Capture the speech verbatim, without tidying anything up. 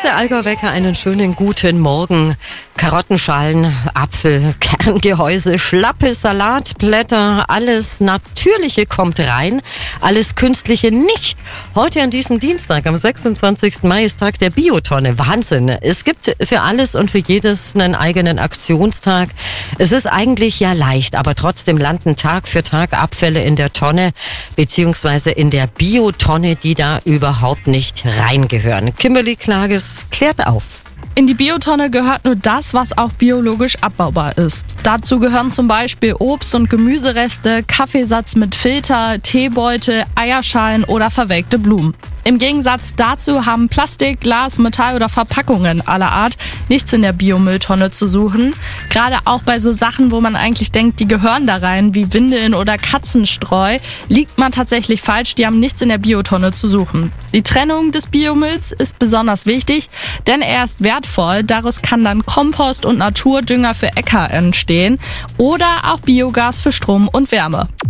ist der Allgäu-Wecker. Einen schönen guten Morgen. Karottenschalen, Apfel, Kerngehäuse, schlappe Salatblätter, alles Natürliche kommt rein, alles Künstliche nicht. Heute an diesem Dienstag, am sechsundzwanzigsten Mai, ist Tag der Biotonne. Wahnsinn. Es gibt für alles und für jedes einen eigenen Aktionstag. Es ist eigentlich ja leicht, aber trotzdem landen Tag für Tag Abfälle in der Tonne, beziehungsweise in der Biotonne, die da überhaupt nicht reingehören. Kimberly Klages klärt auf. In die Biotonne gehört nur das, was auch biologisch abbaubar ist. Dazu gehören zum Beispiel Obst- und Gemüsereste, Kaffeesatz mit Filter, Teebeutel, Eierschalen oder verwelkte Blumen. Im Gegensatz dazu haben Plastik, Glas, Metall oder Verpackungen aller Art nichts in der Biomülltonne zu suchen. Gerade auch bei so Sachen, wo man eigentlich denkt, die gehören da rein, wie Windeln oder Katzenstreu, liegt man tatsächlich falsch, die haben nichts in der Biotonne zu suchen. Die Trennung des Biomülls ist besonders wichtig, denn er ist wertvoll, daraus kann dann Kompost und Naturdünger für Äcker entstehen oder auch Biogas für Strom und Wärme.